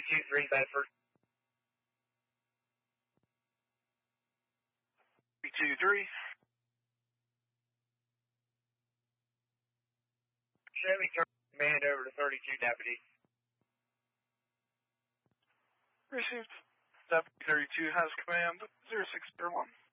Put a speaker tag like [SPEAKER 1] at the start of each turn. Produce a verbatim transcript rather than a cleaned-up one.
[SPEAKER 1] two three, Bedford.
[SPEAKER 2] three two three.
[SPEAKER 1] Chevy, turn command over to thirty-two, Deputy.
[SPEAKER 2] Received. Deputy thirty-two has command zero six zero one.